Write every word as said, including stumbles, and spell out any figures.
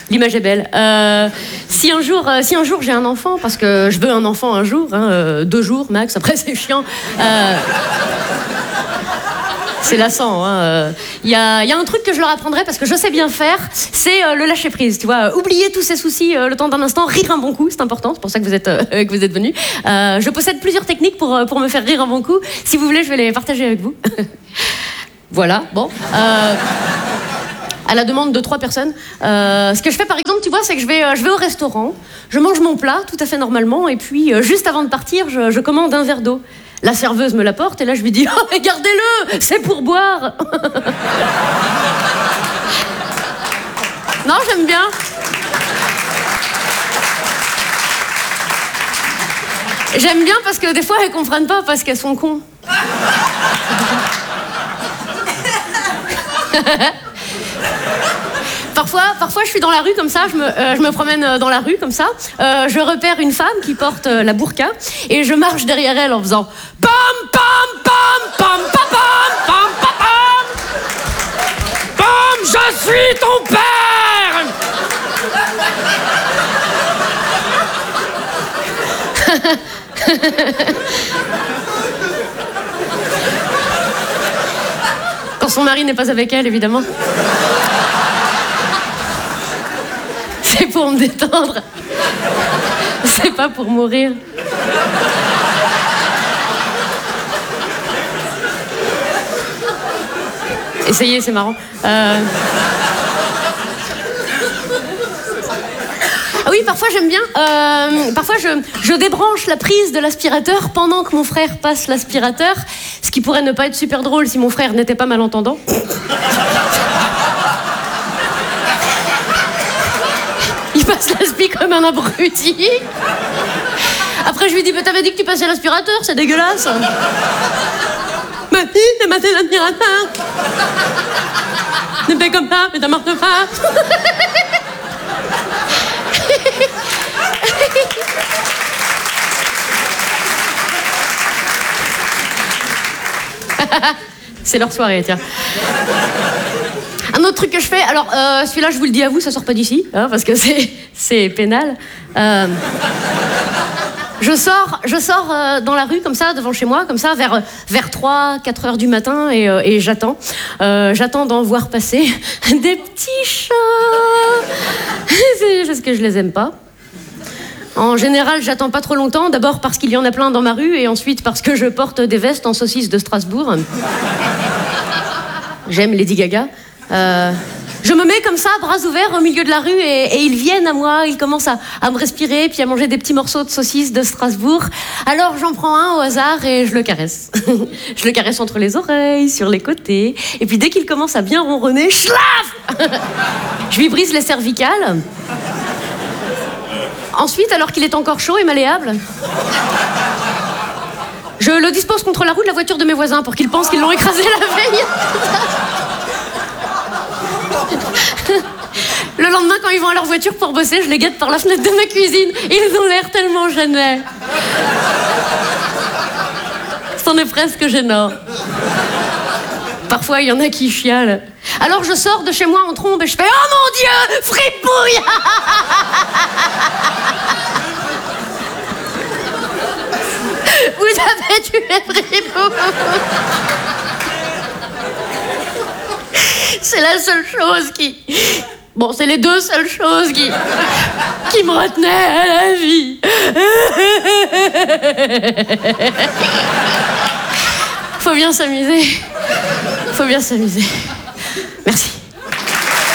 L'image est belle. Euh, si un jour, euh, si un jour j'ai un enfant, parce que je veux un enfant un jour, hein, euh, deux jours max, après c'est chiant. Euh, c'est lassant. Il hein, euh, y, a, y a un truc que je leur apprendrai parce que je sais bien faire, c'est euh, le lâcher prise. Tu vois, oublier tous ces soucis euh, le temps d'un instant, rire un bon coup, c'est important. C'est pour ça que vous êtes euh, que vous êtes venus. Euh, je possède plusieurs techniques pour pour me faire rire un bon coup. Si vous voulez, je vais les partager avec vous. Voilà. Bon. Euh, à la demande de trois personnes. Euh, ce que je fais par exemple, tu vois, c'est que je vais, euh, je vais au restaurant, je mange mon plat tout à fait normalement, et puis euh, juste avant de partir, je, je commande un verre d'eau. La serveuse me l'apporte, et là je lui dis « Oh, mais gardez-le, c'est pour boire !» Non, j'aime bien. J'aime bien parce que des fois, elles comprennent pas parce qu'elles sont cons. Parfois, parfois, je suis dans la rue comme ça, je me, euh, je me promène dans la rue comme ça, euh, je repère une femme qui porte euh, la burqa et je marche derrière elle en faisant pam pam pam pam pam pam pam pam pam, je suis ton père. Quand son mari n'est pas avec elle, évidemment. C'est pour me détendre. C'est pas pour mourir. Essayez, c'est marrant. Euh... Ah oui, parfois j'aime bien. Euh, parfois je, je débranche la prise de l'aspirateur pendant que mon frère passe l'aspirateur, ce qui pourrait ne pas être super drôle si mon frère n'était pas malentendant. Il passe l'aspi comme un abruti. Après je lui dis, mais t'avais dit que tu passais l'aspirateur, c'est dégueulasse. Mais si, t'as passé l'aspirateur. Ne fais comme ça, mais ça marche pas. C'est leur soirée, tiens. Un autre truc que je fais, alors euh, celui-là je vous le dis à vous, ça sort pas d'ici, hein, parce que c'est, c'est pénal. Euh, je sors, je sors euh, dans la rue comme ça, devant chez moi, comme ça, vers, vers trois, quatre heures du matin, et, euh, et j'attends. Euh, j'attends d'en voir passer des petits chats. C'est parce que je les aime pas. En général, j'attends pas trop longtemps, d'abord parce qu'il y en a plein dans ma rue, et ensuite parce que je porte des vestes en saucisse de Strasbourg. J'aime Lady Gaga. Euh, je me mets comme ça, bras ouverts, au milieu de la rue, et, et ils viennent à moi, ils commencent à, à me respirer, puis à manger des petits morceaux de saucisse de Strasbourg. Alors j'en prends un au hasard et je le caresse. Je le caresse entre les oreilles, sur les côtés, et puis dès qu'il commence à bien ronronner, schlaf. Je lui brise les cervicales. Ensuite, alors qu'il est encore chaud et malléable, je le dispose contre la roue de la voiture de mes voisins pour qu'ils pensent qu'ils l'ont écrasé la veille. Le lendemain, quand ils vont à leur voiture pour bosser, je les guette par la fenêtre de ma cuisine. Ils ont l'air tellement gênés. C'en est presque gênant. Parfois, il y en a qui chialent. Alors je sors de chez moi en trombe et je fais « Oh mon Dieu, fripouille !» Vous avez tué Fripouille. C'est la seule chose qui... Bon, c'est les deux seules choses qui... qui me retenaient à la vie. Faut bien s'amuser. Faut bien s'amuser. Merci.